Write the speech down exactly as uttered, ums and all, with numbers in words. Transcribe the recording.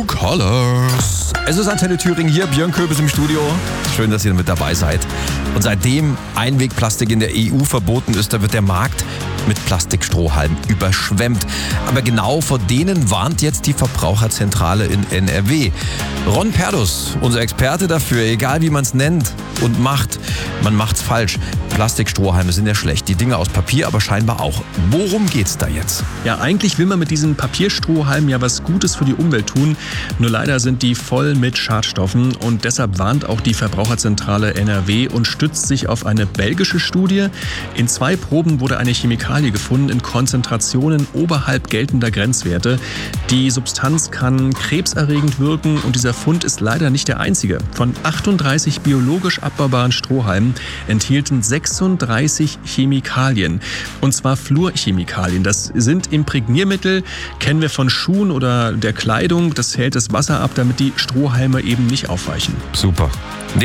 True Colors. Es ist Antenne Thüringen hier, Björn Köbis im Studio. Schön, dass ihr mit dabei seid. Und seitdem Einwegplastik in der E U verboten ist, da wird der Markt mit Plastikstrohhalmen überschwemmt. Aber genau vor denen warnt jetzt die Verbraucherzentrale in N R W. Ron Perdus, unser Experte dafür, egal wie man es nennt und macht, man macht's falsch. Plastikstrohhalme sind ja schlecht, die Dinge aus Papier aber scheinbar auch. Worum geht's da jetzt? Ja, eigentlich will man mit diesen Papierstrohhalmen ja was Gutes für die Umwelt tun. Nur leider sind die voll mit Schadstoffen und deshalb warnt auch die Verbraucherzentrale N R W und stützt sich auf eine belgische Studie. In zwei Proben wurde eine Chemikalie gefunden in Konzentrationen oberhalb geltender Grenzwerte. Die Substanz kann krebserregend wirken und dieser Fund ist leider nicht der einzige. Von achtunddreißig biologisch abbaubaren Strohhalmen enthielten sechsunddreißig Chemikalien. Und zwar Fluorchemikalien. Das sind Imprägniermittel, kennen wir von Schuhen oder der Kleidung. Das hält das Wasser ab, damit die Strohhalme eben nicht aufweichen. Super.